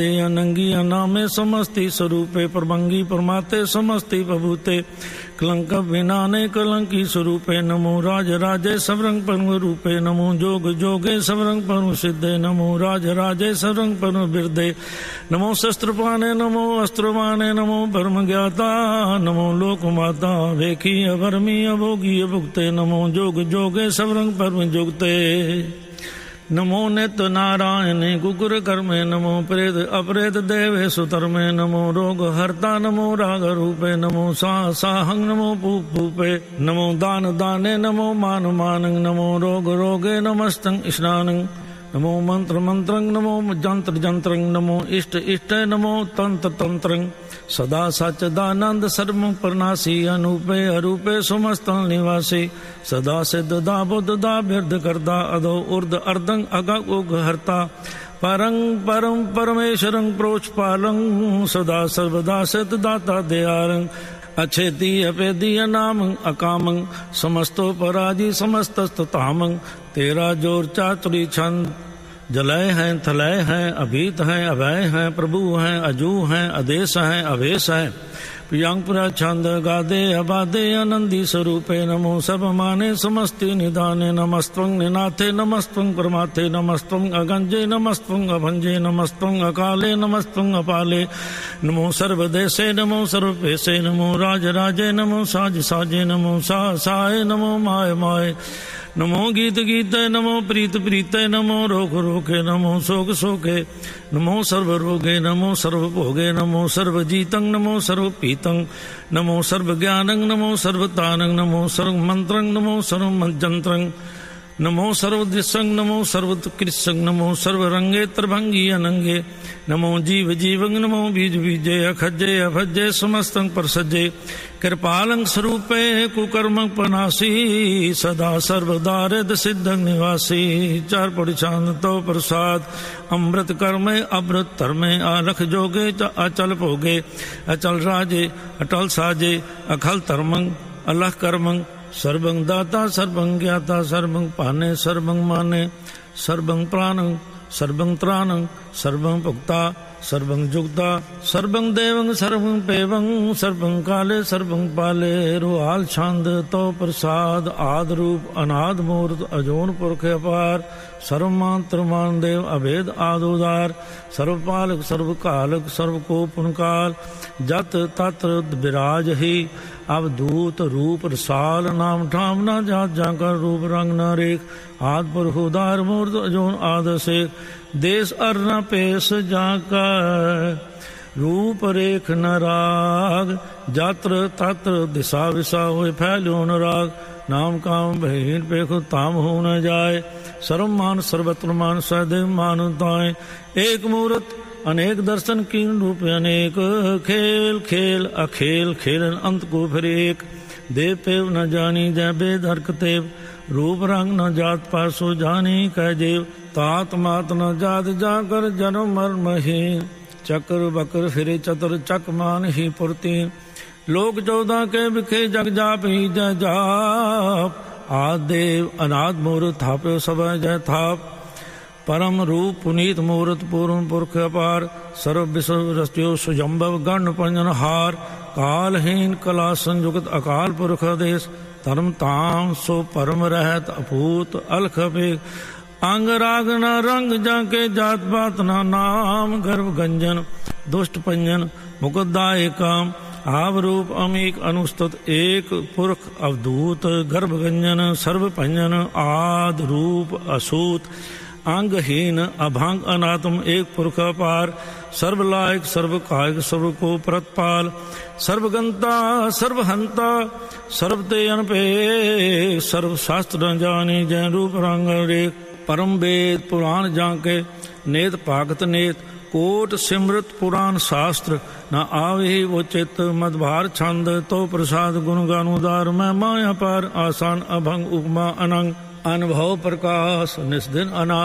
अनंगी अनामे समस्ति स्वरूपे प्रभंगी परमाते समस्ति प्रभूते कलंक विनाने कलंकी स्वरूपे नमो राज राजे सबरंग परम रूपे नमो जोग जोगे सबरंग परम सिद्धे नमो राज राजे सबरंग परम बिरदे नमो शस्त्रपाने नमो अस्त्रवाने नमो परम ज्ञाता नमो लोक माता वेखी अभरमी अभोगी अभुक्ते नमो जोग जोगे सबरंग परम जुगते नमो नित्य नारायणे गुगुर कर्मे नमो प्रेत अपरेत देवे सुतर्मे नमो रोग हर्ता नमो राग रूपे नमो साहंग नमो पूपे नमो दान दाने नमो मान मानंग नमो रोग रोगे नमस्तंग स्नानंग नमो मंत्र मंत्रंग नमो जंत्र जंत्रंग नमो इष्ट इष्ट नमो तंत्र तंत्रंग सदा सच्चिदानंद सर्व प्रनाशी अनूपे अरूपे समस्त निवासी सदा सिद्ध दा बुद्ध दा बिरद करदा अधो उर्द अर्दंग अगग उग हरता परंग परम परमेश्वरं प्रोचपालं सदा सर्वदा सिद्ध दाता दयारंग अच्छेदी अपेदी अनामं अकामं समस्तो पराजी समस्तस्ततामं तेरा जोर चातुरी छंद जलय हैं थलय हैं अभीत हैं अभय हैं प्रभु हैं अजू हैं आदेश हैं अवेश हैं प्रियंग पुरा छंद गादे अबादे आनंदी स्वरूपे नमो सब माने समस्ति निदाने नमस्त्वं निनाथे नमस्त्वं परमाथे नमस्त्वं अगंजे नमस्त्वं अभंजे नमस्त्वं अकाले नमस्त्वं अपाले नमो सर्वदेशे नमो सर्वपेशे नमो राज राजे नमो साज साजे नमो साय नमो माय माय नमो गीत गीते नमो प्रीत प्रीते नमो रोग रोगे नमो शोक शोके नमो सर्व रोगे नमो सर्व भोगे नमो सर्व जीतं नमो सर्व पीतं नमो सर्व ज्ञानं नमो सर्वतानं नमो सर्व मंत्रं नमो सर्व मंत्रं नमो सर्वदृशं नमो सर्वकृशं नमो सर्वरंगे त्रिभंगी अनंगे नमो जीव जीवं नमो बीज बीजे अखजे अभजे समस्तं परसजे कृपालं स्वरूपे कुकर्म पनासी सदा सर्वदारिद सिद्धं निवासी चार परिचांद तो प्रसाद अमृत कर्मे अमृत धर्मे आलख जोगे अचल भोगे अचल राजे अटल साजे अखल धर्मं अलख कर्मं सर्वं दाता सर्वं ज्ञाता सर्वं पाने सर्वं माने सर्वं प्राणं सर्वं त्राणं सर्वं भुक्ता सर्वं जुक्ता सर्वं देवं सर्वं पेवं सर्वं काले सर्वं पाले रुहाल छंद तो प्रसाद आद रूप अनाद मूर्त अजोन पुरख अपार सर्वमात्र मान देव अभेद आदोदार सर्वपालक सर्वकालक सर्वकोपनकाल जत तत्र विराज ही अवधूत रूप रसाल नाम ठाम न जात जाकर रूप रंग न रेख आद पुरख उदार मूर्त अजोन आदशेख देश अर न पेश जाकर रूप रेख न राग जात्र तत्र दिशा विशा होए फैल्यो न राग नाम काम भहीन पेख ताम हो न जाए सर्वमान सर्वत्र मान सदैव मानताएं एक मूर्त अनेक दर्शन कीन रूप अनेक खेल खेल अखेल खेलन अंत को फिर एक देव पेव न जानी जय बेद हरकतेव रूप रंग न जात पासो जानी कह जेव तात मात न जात जाकर जन्म मर महीन चक्र बकर फिरे चतर चक मान ही पुरती लोक 14 के बिखे जग जाप ही जय जाप आदेव अनाद मूर्त थाप्यो सब जय थाप परम रूप पुनीत मूर्त पूर्ण पुरख अपार सर्व विश्व रस्यो सुजम्भव गण पंजन हार कालहीन कला संयुक्त अकाल पुरख आदेश धर्म ताम सो परम रहत अपूत अलख अपेख अंग राग न रंग जाके जात पात न नाम गर्भ गंजन दुष्ट पंजन मुकुदाय काम आव रूप अमीक अनुस्तुत एक पुरख अवधूत गर्भ गंजन सर्व पंजन आद रूप असूत अंगहीन अभंग अनात्म एक पुरख अपार सर्वलायक सर्व कायक सर्व को प्रतपाल सर्वगंता सर्वहंता सर्वते अनपे सर्व शास्त्र न जानी जय रूप रंग रेख परम वेद पुराण जाके नेत पाकत नेत कोट सिमृत पुराण शास्त्र न आवे वो चित्त मदभार छंद तो प्रसाद गुण गानुदार मैं माया पार आसान अभंग उपमा अनंग अनुभव प्रकाश निस्दिन अना